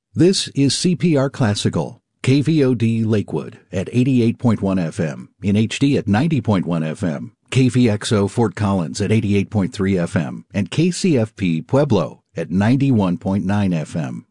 This is CPR Classical, KVOD Lakewood at 88.1 FM, in HD at 90.1 FM, KVXO Fort Collins at 88.3 FM, and KCFP Pueblo at 91.9 FM.